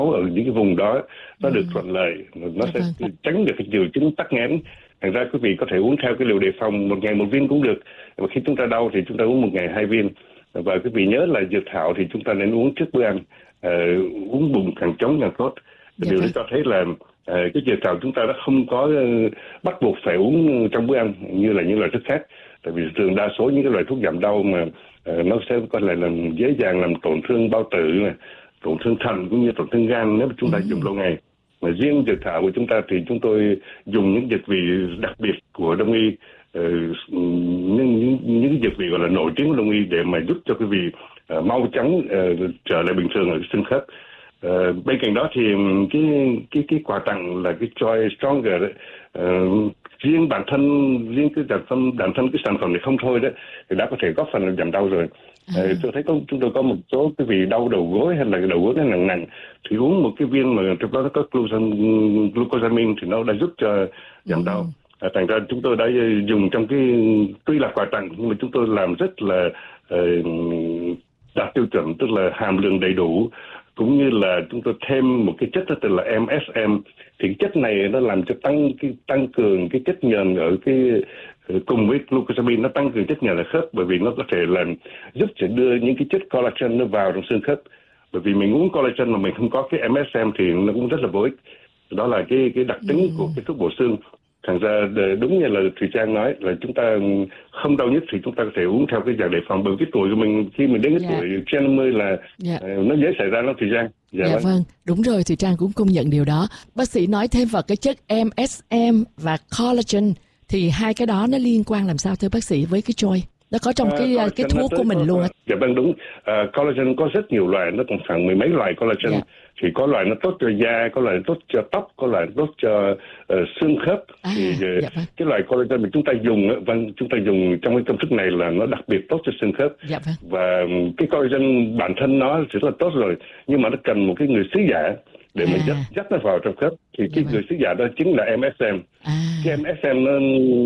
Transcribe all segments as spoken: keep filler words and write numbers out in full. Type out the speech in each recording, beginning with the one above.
máu ở những cái vùng đó nó được thuận lợi, nó sẽ tránh được cái triệu chứng tắc nghẽn. Thành ra quý vị có thể uống theo cái liều đề phòng, một ngày một viên cũng được. Và khi chúng ta đau thì chúng ta uống một ngày hai viên. Và quý vị nhớ là dược thảo thì chúng ta nên uống trước bữa ăn, uh, uống bụng càng chống càng tốt. Dạ, điều đó cho thấy là uh, cái dược thảo chúng ta đã không có uh, bắt buộc phải uống trong bữa ăn như là những loại thuốc khác. Tại vì thường đa số những cái loại thuốc giảm đau mà uh, nó sẽ có thể làm dễ dàng làm tổn thương bao tử này, tổn thương thận cũng như tổn thương gan nếu mà chúng ta ừ. dùng lâu ngày. Mà riêng dược thảo của chúng ta thì chúng tôi dùng những dịch vị đặc biệt của Đông y, uh, những, những, những dịch vị gọi là nổi tiếng của Đông y để mà giúp cho quý vị uh, mau chóng uh, trở lại bình thường ở cái xương khớp. Uh, bên cạnh đó thì cái cái cái quà tặng là cái Joy Stronger đấy, uh, riêng bản thân riêng cái sản phẩm bản thân cái sản phẩm này không thôi đấy thì đã có thể góp phần giảm đau rồi. À. Uh, tôi thấy có, chúng tôi có một số cái vị đau đầu gối hay là cái đầu gối nó nặng nặng thì uống một cái viên mà trong đó nó có glucosamine thì nó đã giúp cho giảm ừ. đau. À, thành ra chúng tôi đã dùng trong cái, tuy là quà tặng nhưng mà chúng tôi làm rất là uh, đạt tiêu chuẩn, tức là hàm lượng đầy đủ, cũng như là chúng tôi thêm một cái chất đó tên là em ét em. Thì cái chất này nó làm cho tăng cái tăng cường cái chất nhờn ở cái cùng với glucosamine, nó tăng cường chất nhờn ở khớp, bởi vì nó có thể làm giúp sẽ đưa những cái chất collagen nó vào trong xương khớp. Bởi vì mình uống collagen mà mình không có cái em ét em thì nó cũng rất là vô ích. Đó là cái cái đặc tính ừ. của cái thuốc bổ xương. Thành ra đúng như là Thùy Trang nói là chúng ta không đau nhất thì chúng ta có thể uống theo cái dạng đề phòng. Bởi cái tuổi của mình khi mình đến cái yeah. tuổi trên năm mươi là yeah. uh, nó dễ xảy ra lắm Thùy Trang. Dạ, dạ vâng. vâng, đúng rồi, Thùy Trang cũng công nhận điều đó. Bác sĩ nói thêm vào cái chất em ét em và collagen thì hai cái đó nó liên quan làm sao thưa bác sĩ với cái Joy? Nó có trong cái uh, cái thuốc của mình có, luôn á. Dạ vâng, đúng. Uh, collagen có rất nhiều loại, nó còn khoảng mười mấy loại collagen. Yeah. Thì có loại nó tốt cho da, có loại tốt cho tóc, có loại tốt cho uh, xương khớp. À, thì uh, dạ vâng. cái loại collagen mà chúng ta dùng, vâng, chúng ta dùng trong cái công thức này là nó đặc biệt tốt cho xương khớp. Dạ vâng. Và cái collagen bản thân nó rất là tốt rồi, nhưng mà nó cần một cái người sứ giả để à. mà dắt, dắt nó vào trong khớp. Thì dạ cái vâng. người sứ giả đó chính là em ét em. À. Cái em ét em nó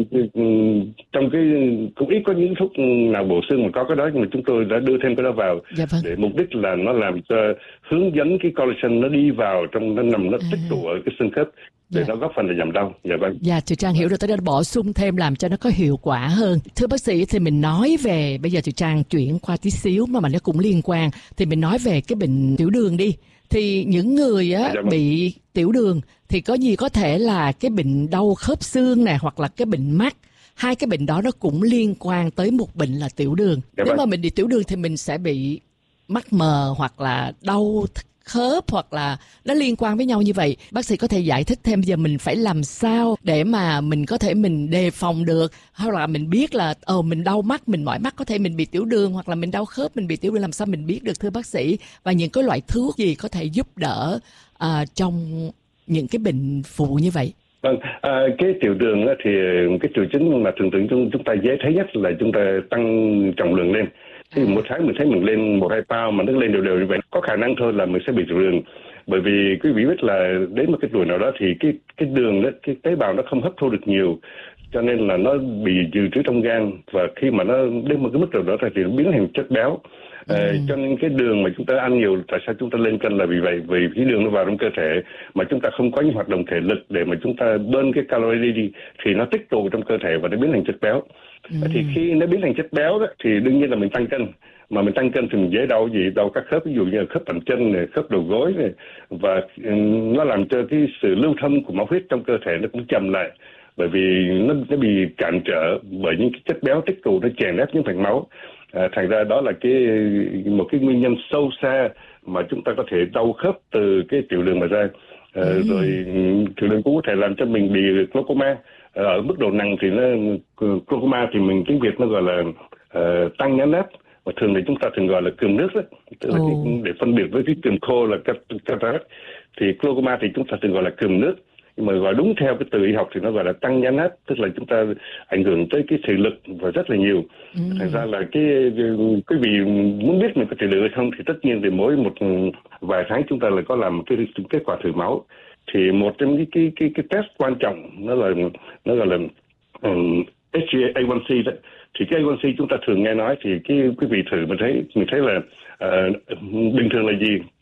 trong cái cũng ít có những thuốc nào bổ xương mà có cái đó, nhưng mà chúng tôi đã đưa thêm cái đó vào dạ vâng. để mục đích là nó làm cho hướng dẫn cái collagen nó đi vào trong, nó nằm nó tích tụ ở cái xương khớp để dạ. nó góp phần là giảm đau. Dạ vâng. Dạ, Thùy Trang hiểu rồi, tôi đã bổ sung thêm làm cho nó có hiệu quả hơn. Thưa bác sĩ, thì mình nói về, bây giờ Thùy Trang chuyển qua tí xíu mà mà nó cũng liên quan, thì mình nói về cái bệnh tiểu đường đi. Thì những người á, dạ vâng. bị tiểu đường thì có gì có thể là cái bệnh đau khớp xương này, hoặc là cái bệnh mắt. Hai cái bệnh đó nó cũng liên quan tới một bệnh là tiểu đường. Dạ Nếu vâng. mà mình bị tiểu đường thì mình sẽ bị mắt mờ hoặc là đau khớp, hoặc là nó liên quan với nhau như vậy. Bác sĩ có thể giải thích thêm giờ mình phải làm sao để mà mình có thể mình đề phòng được, hay là mình biết là ờ mình đau mắt, mình mỏi mắt có thể mình bị tiểu đường, hoặc là mình đau khớp mình bị tiểu đường, làm sao mình biết được thưa bác sĩ? Và những cái loại thuốc gì có thể giúp đỡ uh, trong những cái bệnh phụ như vậy? Vâng, à, cái tiểu đường thì cái triệu chứng mà thường thường chúng, chúng ta dễ thấy nhất là chúng ta tăng trọng lượng lên. Thì một tháng mình thấy mình lên một hai pound mà nó lên đều đều như vậy, có khả năng thôi là mình sẽ bị tiểu đường. Bởi vì quý vị biết là đến một cái tuổi nào đó thì cái cái đường đó, cái tế bào nó không hấp thu được nhiều, cho nên là nó bị dự trữ trong gan, và khi mà nó đến một cái mức nào đó thì nó biến thành chất béo. Ừ. À, cho nên cái đường mà chúng ta ăn nhiều, tại sao chúng ta lên cân là vì vậy, vì cái đường nó vào trong cơ thể mà chúng ta không có những hoạt động thể lực để mà chúng ta burn cái calorie đi, đi thì nó tích tụ trong cơ thể và nó biến thành chất béo. Ừ. Thì khi nó biến thành chất béo đó thì đương nhiên là mình tăng cân, mà mình tăng cân thì mình dễ đau gì, đau các khớp, ví dụ như là khớp bàn chân này, khớp đầu gối này, và nó làm cho cái sự lưu thông của máu huyết trong cơ thể nó cũng chậm lại, bởi vì nó, nó bị cản trở bởi những cái chất béo tích tụ, nó chèn ép những mạch máu. À, thành ra đó là cái một cái nguyên nhân sâu xa mà chúng ta có thể đau khớp từ cái tiểu đường mà ra. À, ừ. Rồi tiểu đường cũng có thể làm cho mình bị glaucoma. À, ở mức độ nặng thì nó glaucoma thì mình tiếng Việt nó gọi là uh, tăng nhãn áp, và thường thì chúng ta thường gọi là cườm nước đó, tức là oh. cái, để phân biệt với cái cườm khô là cataract, thì glaucoma thì chúng ta thường gọi là cườm nước. Nhưng mà gọi đúng theo cái từ y học thì nó gọi là tăng nhãn áp, tức là chúng ta ảnh hưởng tới cái thị lực và rất là nhiều. Ừ. Thành ra là cái quý vị muốn biết mình có thị lực hay không thì tất nhiên thì mỗi một vài tháng chúng ta lại có làm cái kết quả thử máu. Thì một trong cái cái cái, cái test quan trọng nó là nó gọi là um, hát ba A một C đó. Thì cái A một C chúng ta thường nghe nói, thì cái quý vị thử mình thấy mình thấy là uh, bình thường là gì?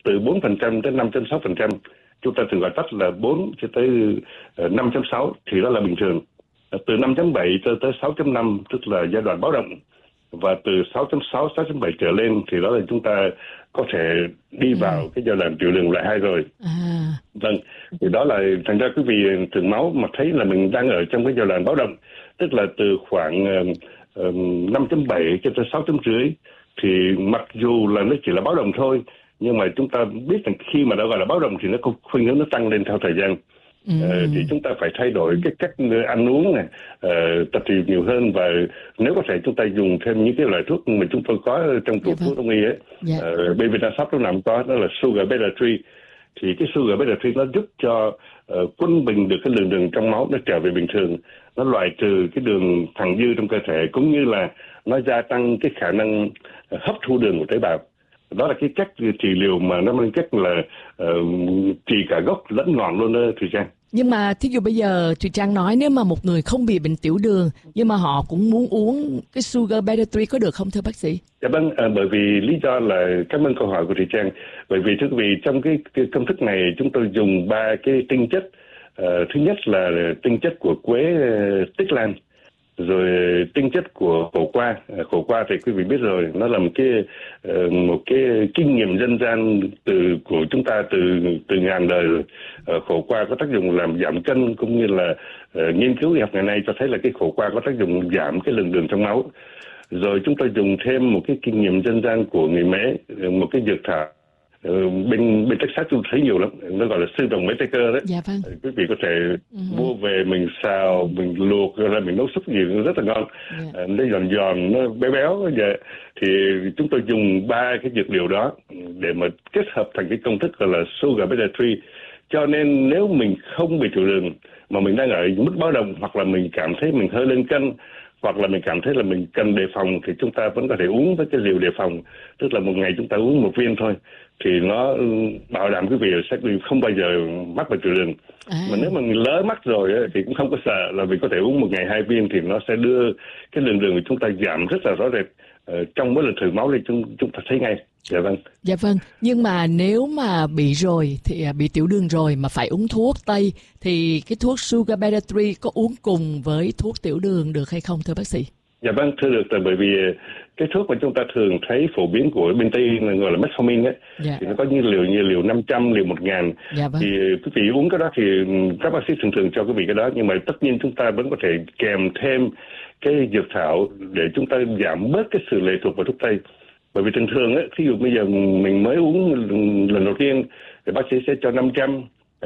từ bốn phần trăm đến năm phẩy sáu phần trăm, chúng ta thường gọi tắt là bốn cho tới năm phẩy sáu thì đó là bình thường. Từ năm phẩy bảy cho tới sáu phẩy năm tức là giai đoạn báo động, và từ sáu phẩy sáu, sáu phẩy bảy trở lên thì đó là chúng ta có thể đi vào ừ. cái giai đoạn tiểu đường loại hai rồi. À. Vâng, thì đó là thành ra quý vị thử máu mà thấy là mình đang ở trong cái giai đoạn báo động, tức là từ khoảng uh, năm phẩy bảy cho tới sáu phẩy rưỡi, thì mặc dù là nó chỉ là báo động thôi, nhưng mà chúng ta biết rằng khi mà đã gọi là báo động thì nó có khuynh hướng nó tăng lên theo thời gian. Ừ. Uh, thì chúng ta phải thay đổi cái cách ăn uống này, uh, tập thể dục nhiều hơn, và nếu có thể chúng ta dùng thêm những cái loại thuốc mà chúng tôi có trong tủ thuốc đông y ấy, dạ. uh, bên Vinashop lúc nào cũng có, đó là Sugar Beta ba. Thì cái Sugar Beta ba nó giúp cho uh, quân bình được cái lượng đường trong máu nó trở về bình thường, nó loại trừ cái đường thặng dư trong cơ thể, cũng như là nó gia tăng cái khả năng hấp thu đường của tế bào. Đó là cái cách trị liệu mà nó mang cách là uh, trị cả gốc lẫn ngọn luôn đó Thùy Trang. Nhưng mà thí dụ bây giờ Thùy Trang nói nếu mà một người không bị bệnh tiểu đường nhưng mà họ cũng muốn uống cái Sugar Beta ba có được không thưa bác sĩ? Dạ vâng, à, bởi vì lý do là cảm ơn câu hỏi của Thùy Trang. Bởi vì thưa quý vị, trong cái, cái công thức này chúng tôi dùng ba cái tinh chất. Uh, thứ nhất là tinh chất của quế uh, tích lan, rồi tinh chất của khổ qua. Khổ qua thì quý vị biết rồi, nó là một cái uh, một cái kinh nghiệm dân gian từ của chúng ta từ từ ngàn đời rồi. Uh, khổ qua có tác dụng làm giảm cân, cũng như là uh, nghiên cứu y học ngày nay cho thấy là cái khổ qua có tác dụng giảm cái lượng đường trong máu. Rồi chúng ta dùng thêm một cái kinh nghiệm dân gian của người Mễ, một cái dược thảo Uh, bên bên Texas tôi thấy nhiều lắm, nó gọi là sư đồng mấy tay cơ đấy. Dạ vâng. Quý vị có thể uh-huh. mua về mình xào, mình luộc rồi mình nấu súp gì rất là ngon. Yeah. Uh, nó giòn giòn, nó béo béo vậy. Thì chúng tôi dùng ba cái dược liệu đó để mà kết hợp thành cái công thức gọi là Sugar Beta ba. Cho nên nếu mình không bị tiểu đường mà mình đang ở mức báo động, hoặc là mình cảm thấy mình hơi lên cân, hoặc là mình cảm thấy là mình cần đề phòng, thì chúng ta vẫn có thể uống với cái liều đề phòng, tức là một ngày chúng ta uống một viên thôi, thì nó bảo đảm quý vị sẽ không bao giờ mắc bệnh tiểu đường. À. Mà nếu mà mình lỡ mắc rồi thì cũng không có sợ, là vì có thể uống một ngày hai viên thì nó sẽ đưa cái lượng đường của chúng ta giảm rất là rõ rệt. Ờ, trong mỗi lần thử máu thì chúng, chúng ta thấy ngay. Dạ vâng. Dạ vâng. Nhưng mà nếu mà bị rồi thì bị tiểu đường rồi mà phải uống thuốc tây, thì cái thuốc Sugar Beta ba có uống cùng với thuốc tiểu đường được hay không thưa bác sĩ? Dạ vâng, thưa được, là bởi vì cái thuốc mà chúng ta thường thấy phổ biến của bên Tây gọi là metformin ấy, dạ. thì nó có như liều như liều năm trăm, liều một ngàn. Dạ vâng. Thì quý vị uống cái đó thì các bác sĩ thường thường cho quý vị cái đó, nhưng mà tất nhiên chúng ta vẫn có thể kèm thêm cái dược thảo để chúng ta giảm bớt cái sự lệ thuộc vào thuốc Tây. Bởi vì thường thường ấy, ví dụ bây giờ mình mới uống lần đầu tiên thì bác sĩ sẽ cho năm trăm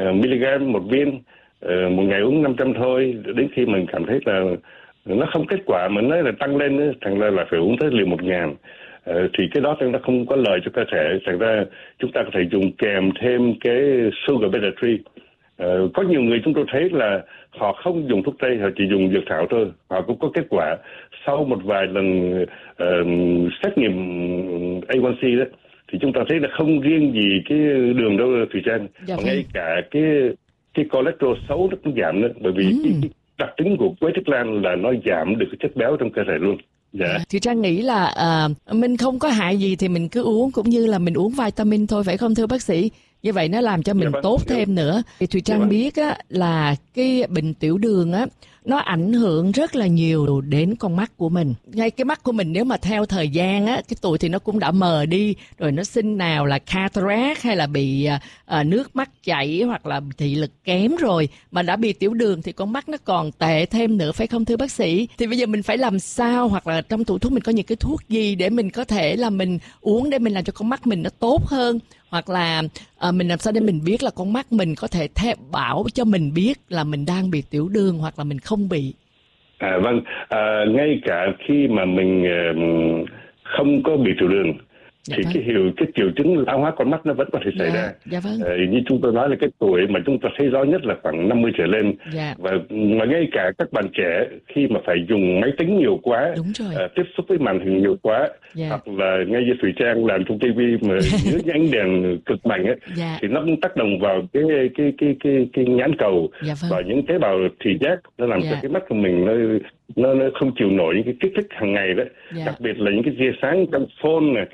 mg một viên, uh, một ngày uống năm trăm thôi, đến khi mình cảm thấy là nó không kết quả mà nói là tăng lên nữa, thành ra là phải uống tới liều một ngàn. Uh, thì cái đó nó không có lợi cho cơ thể, thành ra chúng ta có thể dùng kèm thêm cái Sugar Beta ba. Uh, có nhiều người chúng tôi thấy là họ không dùng thuốc Tây, họ chỉ dùng dược thảo thôi, họ cũng có kết quả. Sau một vài lần uh, xét nghiệm A một C đó, thì chúng ta thấy là không riêng gì cái đường đâu Thùy Trang, dạ mà ngay cả cái cái cholesterol xấu nó cũng giảm nữa, bởi vì ừ. cái, cái đặc tính của quế tích lan là nó giảm được cái chất béo trong cơ thể luôn. Dạ. Thì Trang nghĩ là uh, mình không có hại gì thì mình cứ uống, cũng như là mình uống vitamin thôi, phải không thưa bác sĩ? Như vậy nó làm cho mình dạ, tốt dạ. thêm nữa. Thì Thùy Trang dạ, biết á, là cái bệnh tiểu đường á, nó ảnh hưởng rất là nhiều đến con mắt của mình. Ngay cái mắt của mình nếu mà theo thời gian á, cái tuổi thì nó cũng đã mờ đi, rồi nó sinh nào là cataract hay là bị uh, nước mắt chảy hoặc là thị lực kém rồi, mà đã bị tiểu đường thì con mắt nó còn tệ thêm nữa, phải không thưa bác sĩ? Thì bây giờ mình phải làm sao, hoặc là trong tủ thuốc mình có những cái thuốc gì để mình có thể là mình uống để mình làm cho con mắt mình nó tốt hơn, hoặc là à, mình làm sao để mình biết là con mắt mình có thể theo bảo cho mình biết là mình đang bị tiểu đường hoặc là mình không bị? À vâng, à, ngay cả khi mà mình uh, không có bị tiểu đường, dạ thì vâng. cái hiệu cái triệu chứng lão hóa con mắt nó vẫn có thể xảy dạ, ra. Dạ vâng. À, như chúng tôi nói là cái tuổi mà chúng ta thấy rõ nhất là khoảng năm mươi trở lên. Dạ. Và mà ngay cả các bạn trẻ khi mà phải dùng máy tính nhiều quá, à, tiếp xúc với màn hình nhiều quá, dạ. hoặc là ngay như Thùy Trang làm trong tivi mà dưới những ánh đèn cực mạnh ấy, dạ. thì nó cũng tác động vào cái cái cái cái cái nhãn cầu, dạ vâng. và những tế bào thị giác, nó làm dạ. cho cái mắt của mình nó nó nó không chịu nổi những cái kích thích hàng ngày đấy, yeah. đặc biệt là những cái tia sáng trong phone này, cái phone mình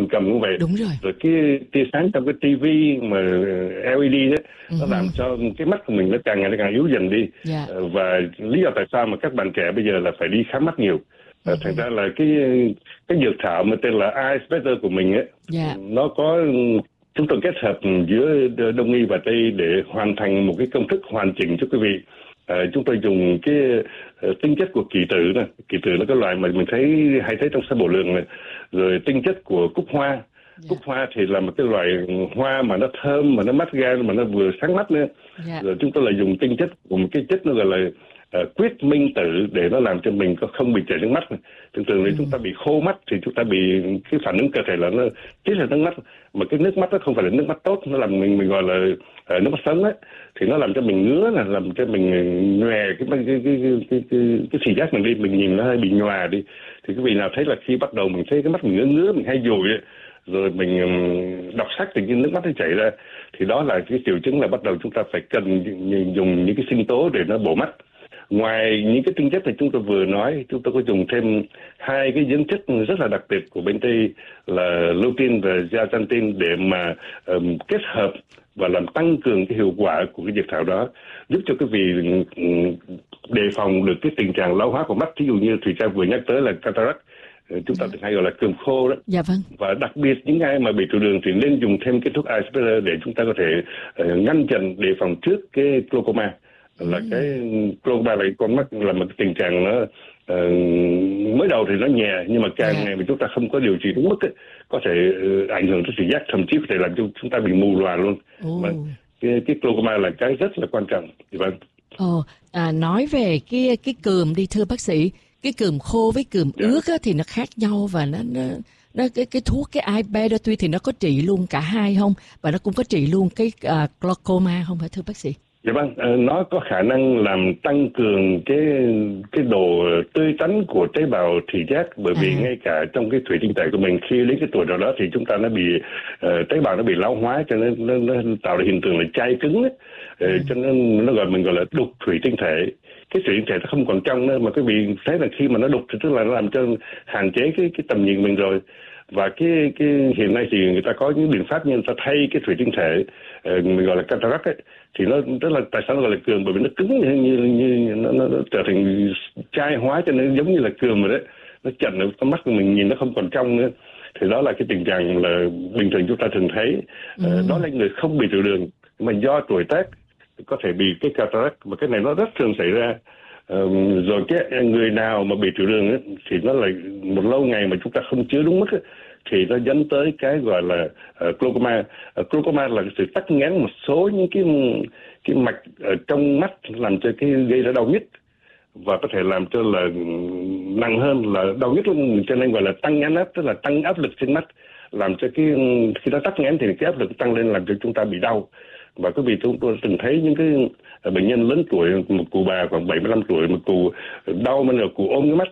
cầm cũng vậy. Đúng rồi. Rồi cái tia sáng trong cái tivi mà lờ e đê đó, nó uh-huh. làm cho cái mắt của mình nó càng ngày nó càng yếu dần đi. Yeah. Và lý do tại sao mà các bạn trẻ bây giờ là phải đi khám mắt nhiều. Uh-huh. Thành ra là cái cái dược thảo mà tên là Eye Better của mình ấy, yeah. nó có chúng tôi kết hợp giữa Đông y và Tây để hoàn thành một cái công thức hoàn chỉnh cho quý vị. À, chúng tôi dùng cái uh, tinh chất của kỳ tử này, kỳ tử là cái loại mà mình thấy hay thấy trong sữa bò lường này, rồi tinh chất của cúc hoa. Yeah. Cúc hoa thì là một cái loại hoa mà nó thơm, mà nó mát gan, mà nó vừa sáng mắt nữa. Yeah. Rồi chúng tôi lại dùng tinh chất của một cái chất nó gọi là uh, quyết minh tử để nó làm cho mình có không bị chảy nước mắt. Thường thường nếu ừ. chúng ta bị khô mắt thì chúng ta bị cái phản ứng cơ thể là nó tiết ra nước mắt, mà cái nước mắt đó không phải là nước mắt tốt, nó làm mình mình gọi là uh, nước mắt sống ấy, thì nó làm cho mình ngứa, là làm cho mình nhòe cái cái cái cái cái cái, cái thị giác mình đi, mình nhìn nó hơi bị nhòa đi. Thì quý vị nào thấy là khi bắt đầu mình thấy cái mắt mình ngứa ngứa, mình hay dụi ấy, rồi mình đọc sách thì cái nước mắt nó chảy ra, thì đó là cái triệu chứng là bắt đầu chúng ta phải cần dùng những cái sinh tố để nó bổ mắt. Ngoài những cái tinh chất thì chúng tôi vừa nói, chúng tôi có dùng thêm hai cái dưỡng chất rất là đặc biệt của bên Tây là lutein và zeaxanthin để mà um, kết hợp và làm tăng cường cái hiệu quả của cái dược thảo đó, giúp cho quý vị um, đề phòng được cái tình trạng lão hóa của mắt. Ví dụ như Thùy Trang vừa nhắc tới là cataract, chúng ta thường hay gọi là cườm khô đó. Dạ vâng. Và đặc biệt những ai mà bị tiểu đường thì nên dùng thêm cái thuốc Eye Better để chúng ta có thể uh, ngăn chặn, đề phòng trước cái glaucoma. Là ừ. cái glaucoma là con mắt là một tình trạng nó uh, mới đầu thì nó nhẹ, nhưng mà càng yeah. ngày mà chúng ta không có điều trị đúng mức ấy, có thể uh, ảnh hưởng tới thị giác, thậm chí có thể làm cho chúng ta bị mù lòa luôn. Oh. Và cái, cái glaucoma là cái rất là quan trọng. Vâng. Ồ, à, nói về cái cái cườm đi thưa bác sĩ, cái cườm khô với cườm yeah. ướt á, thì nó khác nhau, và nó nó nó cái cái thuốc cái Eye Better tuy thì nó có trị luôn cả hai không, và nó cũng có trị luôn cái uh, glaucoma không hả thưa bác sĩ? Dạ vâng, nó có khả năng làm tăng cường cái cái độ tươi tắn của tế bào thị giác, bởi vì à. ngay cả trong cái thủy tinh thể của mình khi đến cái tuổi nào đó thì chúng ta nó bị uh, tế bào nó bị lão hóa, cho nên nó, nó tạo ra hiện tượng là chai cứng ấy. À. Cho nên nó gọi mình gọi là đục thủy tinh thể. Cái thủy tinh thể nó không còn trong nữa, mà quý vị thấy là khi mà nó đục thì tức là nó làm cho hạn chế cái cái tầm nhìn mình rồi. Và cái cái hiện nay thì người ta có những biện pháp như người ta thay cái thủy tinh thể uh, mình gọi là cataract ấy, thì nó tức là tại sao nó gọi là cườm, bởi vì nó cứng như như, như nó, nó, nó trở thành chai hóa, cho nên giống như là cườm rồi đấy, nó chặn được con mắt của mình nhìn nó không còn trong nữa. Thì đó là cái tình trạng là bình thường chúng ta thường thấy. Ừ. Uh, đó là người không bị tiểu đường mà do tuổi tác có thể bị cái cataract, mà cái này nó rất thường xảy ra. Uh, rồi cái người nào mà bị tiểu đường ấy, thì nó là một lâu ngày mà chúng ta không chữa đúng mức ấy, thì nó dẫn tới cái gọi là uh, glaucoma. Uh, glaucoma là sự tắc nghẽn một số những cái cái mạch ở trong mắt, làm cho cái gây ra đau nhức, và có thể làm cho là nặng hơn là đau nhức luôn, cho nên gọi là tăng nhãn áp, tức là tăng áp lực trên mắt, làm cho cái khi nó tắc nghẽn thì cái áp lực tăng lên làm cho chúng ta bị đau. Và quý vị chúng tôi từng thấy những cái bệnh nhân lớn tuổi, một cụ bà khoảng bảy mươi lăm tuổi, một cụ đau mà là cụ ôm cái mắt,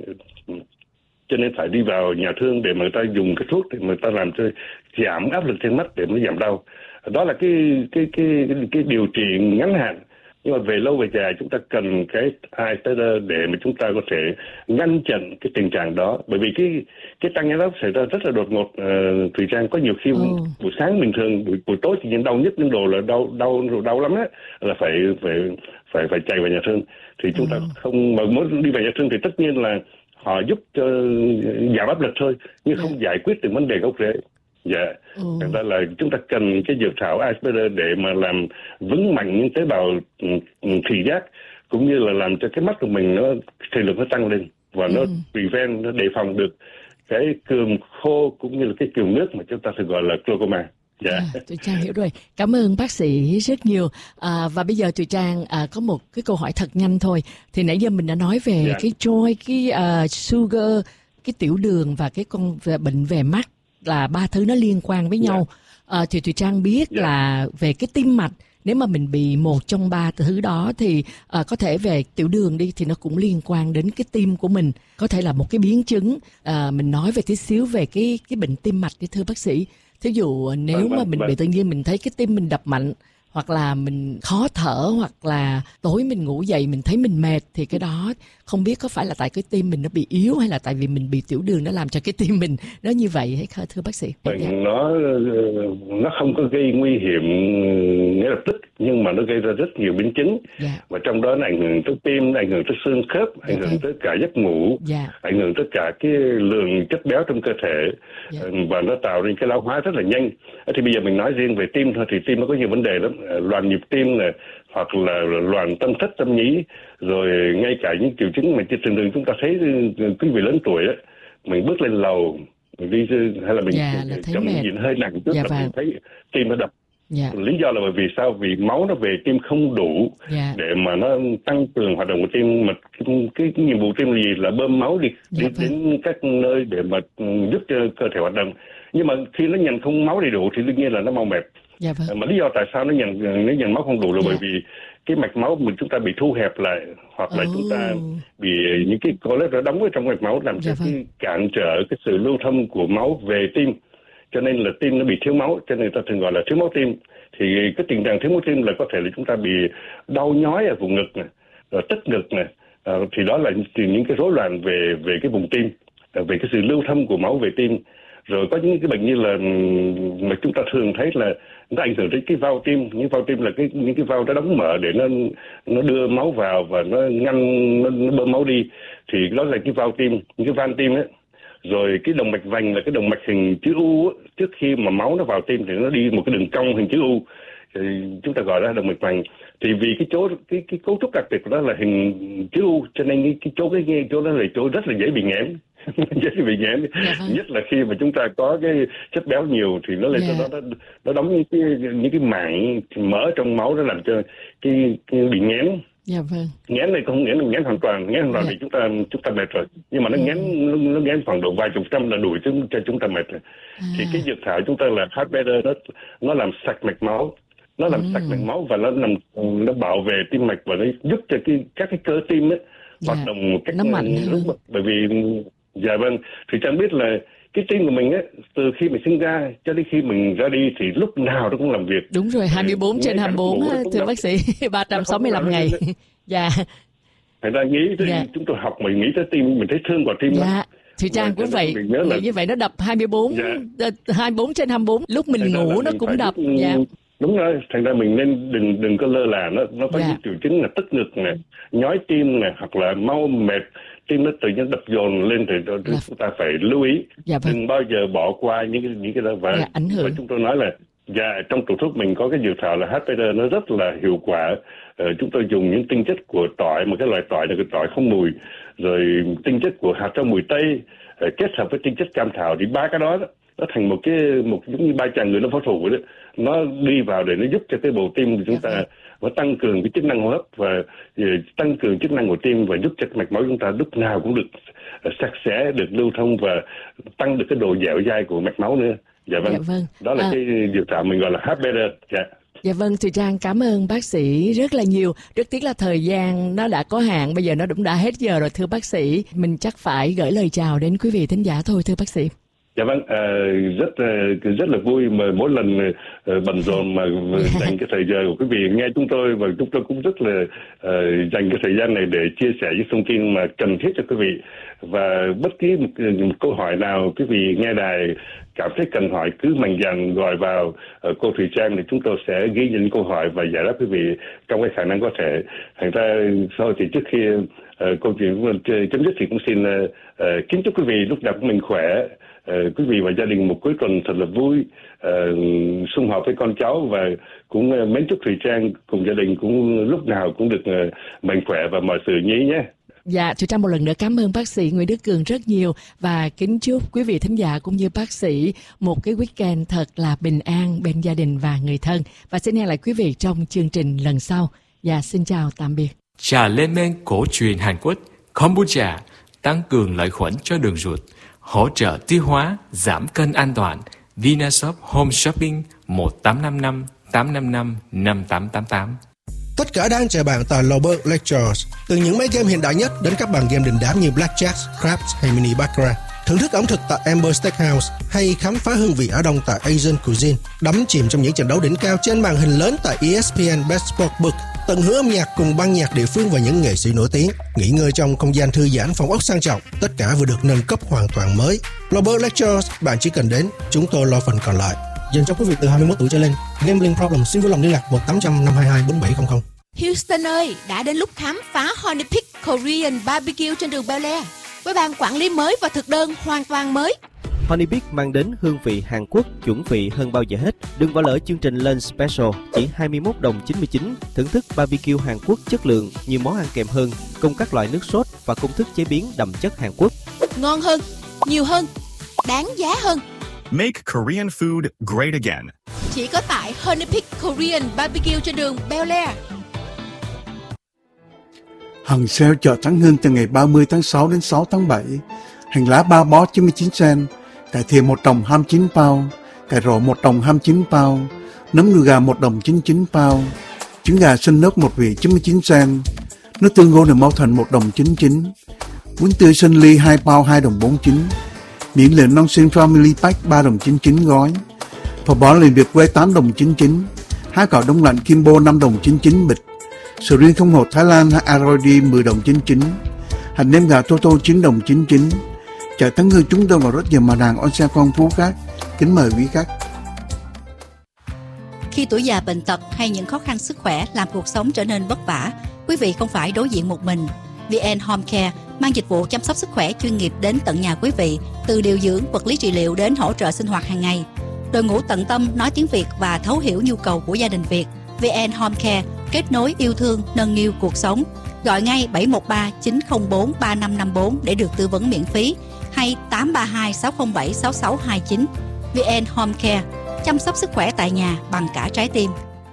cho nên phải đi vào nhà thương để mà người ta dùng cái thuốc để mà người ta làm cho giảm áp lực trên mắt để nó giảm đau. Đó là cái cái cái cái, cái điều trị ngắn hạn. Nhưng mà về lâu về dài chúng ta cần cái Eye Better để mà chúng ta có thể ngăn chặn cái tình trạng đó. Bởi vì cái cái tăng nhãn áp xảy ra rất là đột ngột. Uh, Thùy Trang có nhiều khi ừ. buổi sáng bình thường, buổi, buổi tối thì những đau nhất, những đồ là đau đau đau lắm á, là phải phải phải phải chạy vào nhà thương. Thì chúng ừ. ta không mà muốn đi vào nhà thương thì tất nhiên là họ giúp cho giảm áp lực thôi, nhưng không giải quyết được vấn đề gốc rễ. Dạ, ừ. Thành ra là chúng ta cần cái dược thảo Eye Better để mà làm vững mạnh những tế bào thị giác, cũng như là làm cho cái mắt của mình nó thị lực nó tăng lên, và ừ. nó prevent, nó đề phòng được cái cườm khô cũng như là cái cườm nước mà chúng ta thường gọi là glaucoma. Dạ. À, Thùy Trang hiểu rồi. Cảm ơn bác sĩ rất nhiều. À, và bây giờ Thùy Trang à, có một cái câu hỏi thật nhanh thôi. Thì nãy giờ mình đã nói về dạ. cái joy, cái uh, sugar, cái tiểu đường và cái con về bệnh về mắt, là ba thứ nó liên quan với nhau. Yeah. À, thì Thùy Trang biết yeah. là về cái tim mạch, nếu mà mình bị một trong ba thứ đó thì à, có thể về tiểu đường đi thì nó cũng liên quan đến cái tim của mình, có thể là một cái biến chứng. À, mình nói về tí xíu về cái cái bệnh tim mạch đi thưa bác sĩ. Thí dụ nếu mà mình bị tự nhiên mình thấy cái tim mình đập mạnh, hoặc là mình khó thở, hoặc là tối mình ngủ dậy mình thấy mình mệt, thì cái đó không biết có phải là tại cái tim mình nó bị yếu hay là tại vì mình bị tiểu đường nó làm cho cái tim mình nó như vậy hay không, thưa bác sĩ? Bệnh nó nó không có gây nguy hiểm ngay lập tức, nhưng mà nó gây ra rất nhiều biến chứng. Dạ. Và trong đó nó ảnh hưởng tới tim, ảnh hưởng tới xương khớp, dạ, ảnh hưởng vâng. tới cả giấc ngủ, dạ. ảnh hưởng tới cả cái lượng chất béo trong cơ thể, dạ. và nó tạo nên cái lão hóa rất là nhanh. Thì bây giờ mình nói riêng về tim thôi, thì tim nó có nhiều vấn đề lắm, loạn nhịp tim này, hoặc là loạn tâm thất tâm nhĩ, rồi ngay cả những triệu chứng mà trên thường thường chúng ta thấy quý vị lớn tuổi ấy, mình bước lên lầu mình đi hay là mình dạ, chậm nhìn hơi nặng trước, dạ, là vâng. mình thấy tim nó đập. Dạ. Lý do là bởi vì sao? Vì máu nó về tim không đủ, dạ. để mà nó tăng cường hoạt động của tim. Mà cái, cái, cái nhiệm vụ tim là gì? Là bơm máu đi, dạ, đi vâng. đến các nơi để mà giúp cho cơ thể hoạt động. Nhưng mà khi nó nhận không máu đầy đủ thì đương nhiên là nó mau mệt. Dạ, vâng. Mà lý do tại sao nó nhận nó nhận máu không đủ là dạ. bởi vì cái mạch máu mình chúng ta bị thu hẹp lại, hoặc là oh. chúng ta bị những cái cholesterol đóng ở trong mạch máu, làm cho dạ, vâng. cái cản trở cái sự lưu thông của máu về tim. Cho nên là tim nó bị thiếu máu, cho nên người ta thường gọi là thiếu máu tim. Thì cái tình trạng thiếu máu tim là có thể là chúng ta bị đau nhói ở vùng ngực này, rồi tức ngực này, à, thì đó là những cái rối loạn về về cái vùng tim, về cái sự lưu thông của máu về tim. Rồi có những cái bệnh như là mà chúng ta thường thấy là nó ảnh hưởng đến cái van tim. Những van tim là cái những cái van nó đóng mở để nó nó đưa máu vào và nó ngăn nó, nó bơm máu đi. Thì đó là cái van tim, những cái van tim ấy. Rồi cái động mạch vành là cái động mạch hình chữ U ấy. Trước khi mà máu nó vào tim thì nó đi một cái đường cong hình chữ U, thì chúng ta gọi là động mạch vành. Thì vì cái chỗ cái cái cấu trúc đặc biệt của nó là hình chữ U, cho nên cái, cái chỗ cái, cái chỗ đó là chỗ rất là dễ bị nghẽn. dễ bị nghẽn, dạ, vâng. nhất là khi mà chúng ta có cái chất béo nhiều thì nó lên dạ. cho nó nó đóng những cái những cái mảng mỡ trong máu, nó làm cho cái, cái bị nghẽn. Dạ, vâng. Nghẽn này không nghẽn nghẽn hoàn toàn, nghẽn hoàn toàn dạ. thì chúng ta chúng ta mệt rồi, nhưng mà nó dạ. nghẽn nó, nó nghẽn khoảng độ vài chục trăm là đủ cho chúng ta mệt rồi. À. Thì cái dược thảo chúng ta là heart better, nó nó làm sạch mạch máu, nó làm ừ. sạch mạch máu và nó làm nó bảo vệ tim mạch, và nó giúp cho cái các cái cơ tim ấy dạ. hoạt động một cách nó mạnh lúc hơn. Bởi vì dạ vâng, thì Trang biết là cái tim của mình ấy, từ khi mình sinh ra cho đến khi mình ra đi thì lúc nào nó cũng làm việc. Đúng rồi, hai mươi bốn trên hai mươi bốn thưa bác sĩ, ba trăm sáu mươi lăm ngày. Dạ. Thành ra nghĩ tới, dạ. chúng tôi học mình nghĩ tới tim, mình thấy thương vào tim dạ. lắm. Thì Trang cũng vậy, là... như vậy nó đập hai mươi bốn, dạ. hai mươi bốn trên hai mươi bốn, lúc mình thành ngủ nó cũng đập. Biết, dạ. Đúng rồi, thành ra mình nên đừng đừng có lơ là, nó nó có dạ. những triệu chứng là tức ngực này, nhói tim này, hoặc là mau mệt, tim nó tự nhiên đập dồn lên, thì dạ. chúng ta phải lưu ý, dạ, vâng. đừng bao giờ bỏ qua những cái những cái đó. Và, dạ, ảnh hưởng. và chúng tôi nói là dạ, trong tủ thuốc mình có cái dược thảo là hát pê đê, nó rất là hiệu quả. Ờ, chúng tôi dùng những tinh chất của tỏi, một cái loại tỏi là cái tỏi không mùi, rồi tinh chất của hạt rau mùi tây, uh, kết hợp với tinh chất cam thảo, thì ba cái đó, đó nó thành một cái một giống như ba chàng người nó phẫu thủ đấy, nó đi vào để nó giúp cho cái bầu tim của chúng ta nó tăng cường cái chức năng hô hấp và tăng cường chức năng của tim, và giúp cho mạch máu chúng ta lúc nào cũng được sạch sẽ, được lưu thông và tăng được cái độ dẻo dai của mạch máu nữa. Dạ vâng, dạ vâng. Đó là à... cái dược thảo mình gọi là hát pê đê. Dạ. Dạ vâng, Thùy Trang cảm ơn bác sĩ rất là nhiều. Rất tiếc là thời gian nó đã có hạn, bây giờ nó cũng đã hết giờ rồi thưa bác sĩ. Mình chắc phải gửi lời chào đến quý vị thính giả thôi thưa bác sĩ. Dạ vâng, à, rất rất là vui mà mỗi lần uh, bận rộn mà dành cái thời giờ của quý vị nghe chúng tôi, và chúng tôi cũng rất là uh, dành cái thời gian này để chia sẻ những thông tin mà cần thiết cho quý vị. Và bất kỳ một, một câu hỏi nào quý vị nghe đài cảm thấy cần hỏi, cứ mạnh dạn gọi vào uh, cô Thùy Trang, thì chúng tôi sẽ ghi nhận câu hỏi và giải đáp quý vị trong cái khả năng có thể. Thành ra sau thì trước khi uh, câu chuyện của mình chấm dứt thì cũng xin uh, uh, kính chúc quý vị lúc nào cũng mình khỏe. Uh, quý vị và gia đình một cuối tuần thật là vui, uh, sum họp với con cháu, và cũng uh, mến chúc Thùy Trang cùng gia đình cũng lúc nào cũng được uh, mạnh khỏe và mọi sự nhí nhé. Dạ, Thùy Trang một lần nữa cảm ơn bác sĩ Nguyễn Đức Cường rất nhiều, và kính chúc quý vị thính giả cũng như bác sĩ một cái weekend thật là bình an bên gia đình và người thân. Và xin hẹn lại quý vị trong chương trình lần sau. Dạ, xin chào tạm biệt. Trà lên men cổ truyền Hàn Quốc Kombucha tăng cường lợi khuẩn cho đường ruột, hỗ trợ tiêu hóa, giảm cân an toàn. Vinashop Home Shopping một tám năm năm tám năm năm năm tám tám tám. Tất cả đang chờ bạn tại Lobert Lectures. Từ những máy game hiện đại nhất đến các bàn game đình đám như Blackjack, Craps hay Mini Baccarat. thưởng thức ẩm thực tại Amber Steakhouse hay khám phá hương vị Á Đông tại Asian Cuisine, đắm chìm trong những trận đấu đỉnh cao trên màn hình lớn tại E S P N Best Sport Book, tận hưởng âm nhạc cùng ban nhạc địa phương và những nghệ sĩ nổi tiếng, nghỉ ngơi trong không gian thư giãn phòng ốc sang trọng, tất cả vừa được nâng cấp hoàn toàn mới. Global Lectures, bạn chỉ cần đến, chúng tôi lo phần còn lại. Dành cho quý vị từ hai mươi mốt tuổi trở lên. Gambling problem xin vui lòng liên lạc một tám trăm năm hai hai bốn bảy không không. Houston ơi, đã đến lúc khám phá Honey Pig Korean Barbecue trên đường Bel Air với ban quản lý mới và thực đơn hoàn toàn mới. Honey Pig mang đến hương vị Hàn Quốc chuẩn vị hơn bao giờ hết. Đừng bỏ lỡ chương trình Lunch Special chỉ hai mươi mốt đồng chín mươi chín, thưởng thức barbecue Hàn Quốc chất lượng, nhiều món ăn kèm hơn, cùng các loại nước sốt và công thức chế biến đậm chất Hàn Quốc. Ngon hơn, nhiều hơn, đáng giá hơn. Make Korean food great again. Chỉ có tại Honey Pig Korean Barbecue trên đường Bel Air. Hằng sale chợ Trắng Hương từ ngày ba mươi tháng sáu đến sáu tháng bảy. Hành lá ba bó chín mươi chín cent, cải thìa một đồng hai mươi chín pound, cải rổ một đồng hai mươi chín pound, nấm đùi gà một đồng chín mươi chín pound, trứng gà sinh nước một vị chín mươi chín cent, nước tương Golden Mountain một đồng chín mươi chín, bún tươi sinh ly hai pound hai đồng bốn mươi chín, miễn lợn non xuyên Family Pack ba đồng chín mươi chín gói, phở bò liền Việt quê tám đồng chín mươi chín, há cảo đông lạnh Kimbo năm đồng chín mươi chín bịch, sầu riêng không hột Thái Lan Arodi mười đồng chín mươi chín, hạt nêm gà Toto chín đồng chín mươi chín. Chợ Trắng Hương chúng tôi còn rất nhiều mặt hàng on sale phong phú khác. Kính mời quý khách. Khi tuổi già bệnh tật hay những khó khăn sức khỏe làm cuộc sống trở nên vất vả, quý vị không phải đối diện một mình. vê en Home Care mang dịch vụ chăm sóc sức khỏe chuyên nghiệp đến tận nhà quý vị, từ điều dưỡng, vật lý trị liệu đến hỗ trợ sinh hoạt hàng ngày. Đội ngũ tận tâm nói tiếng Việt và thấu hiểu nhu cầu của gia đình Việt. vê en Home Care kết nối yêu thương, nâng niu cuộc sống. Gọi ngay bảy một ba chín không bốn ba năm năm bốn để được tư vấn miễn phí, hay tám ba hai sáu không bảy sáu sáu hai chín. vê en Home Care, chăm sóc sức khỏe tại nhà bằng cả trái tim.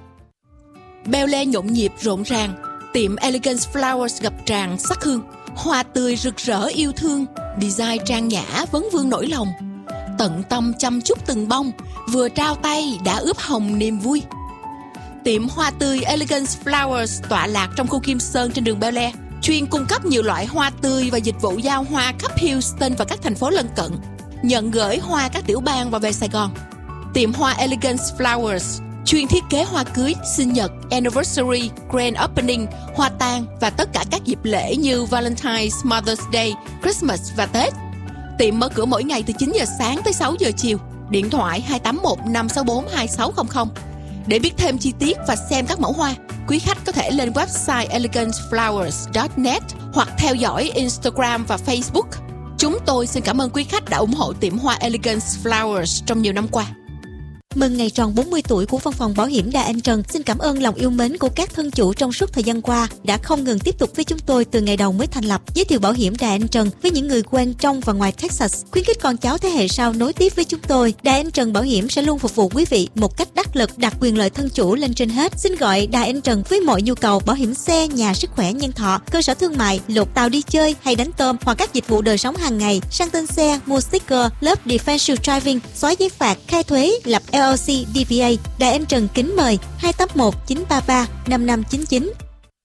Bel Air nhộn nhịp rộn ràng, tiệm Elegance Flowers ngập tràn sắc hương, hoa tươi rực rỡ yêu thương, design trang nhã vấn vương nỗi lòng, tận tâm chăm chút từng bông, vừa trao tay đã ướp hồng niềm vui. Tiệm hoa tươi Elegance Flowers tọa lạc trong khu Kim Sơn trên đường Bel Air, chuyên cung cấp nhiều loại hoa tươi và dịch vụ giao hoa khắp Houston và các thành phố lân cận, nhận gửi hoa các tiểu bang và về Sài Gòn. Tiệm hoa Elegance Flowers chuyên thiết kế hoa cưới, sinh nhật, anniversary, grand opening, hoa tang và tất cả các dịp lễ như Valentine's, Mother's Day, Christmas và Tết. Tiệm mở cửa mỗi ngày từ chín giờ sáng tới sáu giờ chiều. Điện thoại hai tám một năm sáu bốn hai sáu không không. Để biết thêm chi tiết và xem các mẫu hoa, quý khách có thể lên website elegance flowers chấm net hoặc theo dõi Instagram và Facebook. Chúng tôi xin cảm ơn quý khách đã ủng hộ tiệm hoa Elegance Flowers trong nhiều năm qua. Mừng ngày tròn bốn mươi tuổi của văn phòng bảo hiểm Đà Anh Trần. Xin cảm ơn lòng yêu mến của các thân chủ trong suốt thời gian qua đã không ngừng tiếp tục với chúng tôi từ ngày đầu mới thành lập. Giới thiệu bảo hiểm Đà Anh Trần với những người quen trong và ngoài Texas, khuyến khích con cháu thế hệ sau nối tiếp với chúng tôi. Đà Anh Trần Bảo hiểm sẽ luôn phục vụ quý vị một cách đắc lực, đặt quyền lợi thân chủ lên trên hết. Xin gọi Đà Anh Trần với mọi nhu cầu bảo hiểm xe, nhà, sức khỏe, nhân thọ, cơ sở thương mại, lột tàu đi chơi hay đánh tôm, hoặc các dịch vụ đời sống hàng ngày, sang tên xe, mua sticker, lớp defensive driving, xóa giấy phạt, khai thuế, lập L L C, D B A. Đà Anh Trần kính mời hai tám một chín ba ba năm năm chín chín.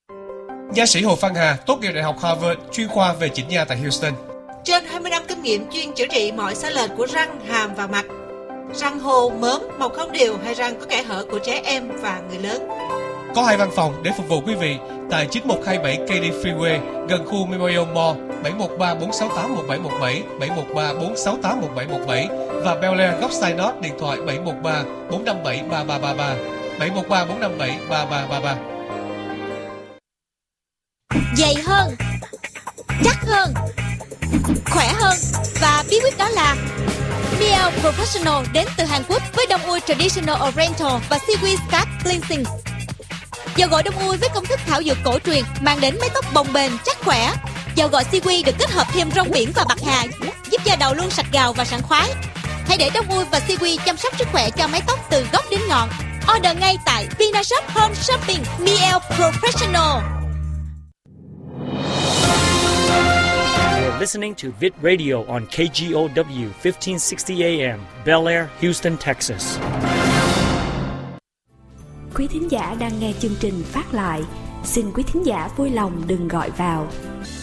Nha sĩ Hồ Văn Hà tốt nghiệp Đại học Harvard, chuyên khoa về chỉnh nha tại Houston. Trên hai mươi năm kinh nghiệm chuyên chữa trị mọi sai lệch của răng, hàm và mặt, răng hô, mớm, mọc không đều hay răng có kẽ hở của trẻ em và người lớn. Có hai văn phòng để phục vụ quý vị tại chín một hai bảy K D Freeway gần khu Memorial Mall, bảy một ba bốn sáu tám một bảy một bảy, bảy một ba bốn sáu tám một bảy một bảy và Bel Air góc Synod, điện thoại bảy một ba bốn năm bảy ba ba ba ba, bảy một ba bốn năm bảy ba ba ba ba. Dày hơn, chắc hơn, khỏe hơn, và bí quyết đó là Miao Professional đến từ Hàn Quốc với đông ui Traditional Oriental và Seaweed Scalp Cleansing. Dầu gội đông ui với công thức thảo dược cổ truyền mang đến mái tóc bồng bềnh, chắc khỏe. Dầu gội Seaweed được kết hợp thêm rong biển và bạc hà, giúp da đầu luôn sạch gào và sảng khoái. Hãy để đông ui và Seaweed chăm sóc sức khỏe cho mái tóc từ gốc đến ngọn. Order ngay tại Vinashop Home Shopping. Miao Professional. You're listening to Vit Radio on K G O W fifteen sixty A M, Bel Air, Houston, Texas. Quý thính giả đang nghe chương trình phát lại. Xin quý thính giả vui lòng đừng gọi vào.